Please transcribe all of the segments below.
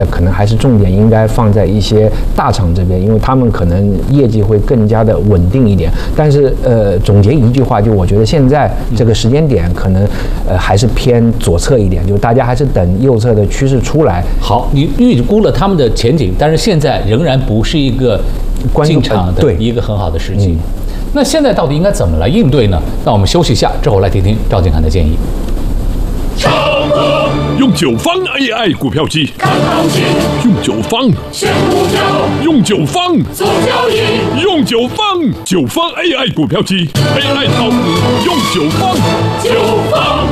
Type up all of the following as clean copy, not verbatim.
可能还是重点应该放在一些大厂这边，因为他们可能业绩会更加的稳定一点。但是总结一句话，就我觉得现在这个时间点可能还是偏左侧一点，就大家还是等右侧的趋势出来。 好，你预估了他们的前景，但是现在仍然不是一个进场的一个很好的时机。那现在到底应该怎么来应对呢？那我们休息一下，之后来听听赵金涵的建议。 用9方 AI 股票机看行情， 用9方选股票， 用9方做交易， 用9方AI 股票机 AI 炒股用9方 9方。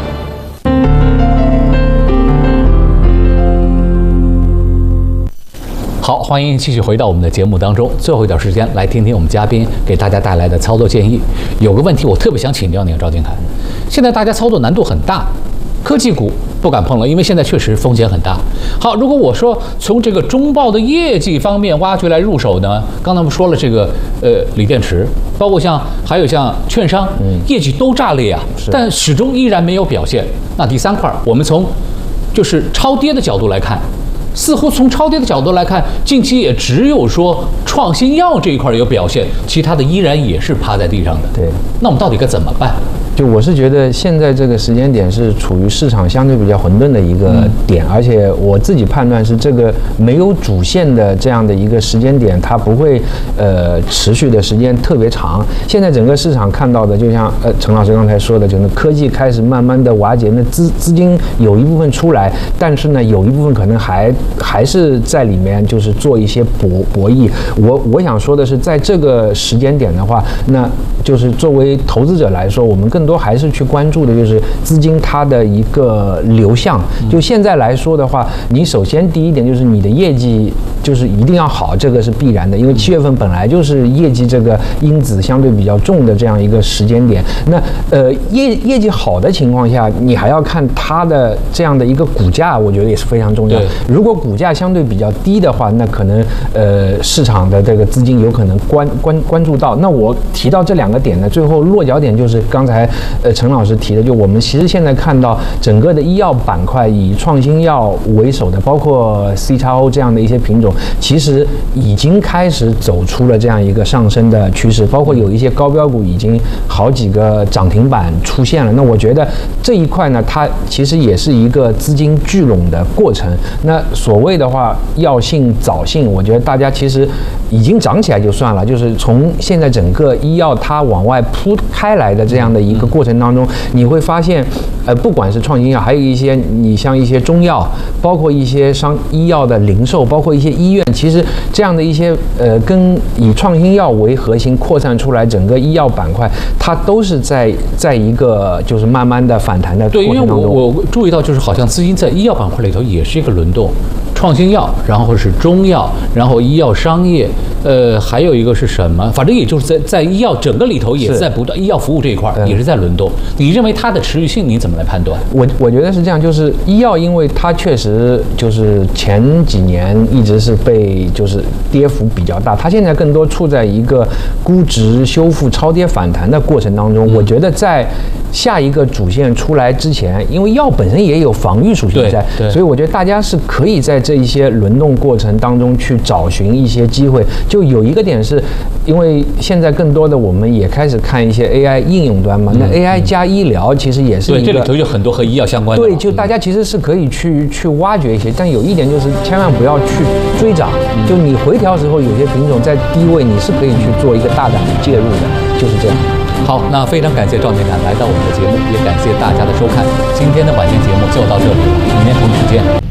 好，欢迎继续回到我们的节目当中。最后一点时间，来听听我们嘉宾给大家带来的操作建议。有个问题我特别想请教您，赵金涵。现在大家操作难度很大，科技股不敢碰了，因为现在确实风险很大。好，如果我说从这个中报的业绩方面挖掘来入手呢，刚才我们说了这个锂电池，包括还有像券商，业绩都炸裂啊，但始终依然没有表现。那第三块，我们从就是超跌的角度来看。似乎从超跌的角度来看，近期也只有说创新药这一块有表现，其他的依然也是趴在地上的。 对， 那我们到底该怎么办？ 就我是觉得现在这个时间点是处于市场相对比较混沌的一个点，而且我自己判断是这个没有主线的这样的一个时间点，它不会持续的时间特别长。现在整个市场看到的，就像陈老师刚才说的，就是科技开始慢慢的瓦解，那资金有一部分出来，但是呢，有一部分可能还是在里面就是做一些博弈。我想说的是，在这个时间点的话，那就是作为投资者来说，我们更多还是去关注的就是资金它的一个流向。就现在来说的话，你首先第一点就是你的业绩就是一定要好，这个是必然的，因为7月份本来就是业绩这个因子相对比较重的这样一个时间点。那业绩好的情况下，你还要看它的这样的一个股价，我觉得也是非常重要。如果股价相对比较低的话，那可能市场的这个资金有可能关注到。那我提到这两个点呢，最后落脚点就是刚才陈老师提的，就我们其实现在看到整个的医药板块以创新药为首的，包括 CXO 这样的一些品种，其实已经开始走出了这样一个上升的趋势，包括有一些高标股已经好几个涨停板出现了。那我觉得这一块呢，它其实也是一个资金聚拢的过程。那所谓的话药性早性，我觉得大家其实已经涨起来就算了，就是从现在整个医药它往外铺开来的这样的一个过程当中，你会发现不管是创新药，还有一些你像一些中药，包括一些医药的零售，包括一些医院，其实这样的一些跟以创新药为核心扩散出来整个医药板块，它都是在一个就是慢慢的反弹的过程当中。 对，因为我注意到就是好像资金在医药板块里头也是一个轮动，创新药，然后是中药，然后医药商业，还有一个是什么？反正也就是在医药整个里头也是在不断，医药服务这一块也是在轮动。你认为它的持续性你怎么来判断？ 我觉得是这样，就是医药，因为它确实就是前几年一直是被就是跌幅比较大，它现在更多处在一个估值修复、超跌反弹的过程当中。我觉得在下一个主线出来之前，因为药本身也有防御属性在，所以我觉得大家是可以在这一些轮动过程当中去找寻一些机会。就有一个点是，因为现在更多的我们也开始看一些 AI 应用端嘛，那 AI 加医疗其实也是一个， 对，这里头有很多和医药相关的。 对，就大家其实是可以去挖掘一些，但有一点就是千万不要去追涨。就你回调时候，有些品种在低位，你是可以去做一个大胆的介入的，就是这样。 好，那非常感谢赵金涵来到我们的节目，也感谢大家的收看。今天的晚间节目就到这里了，明天同一时间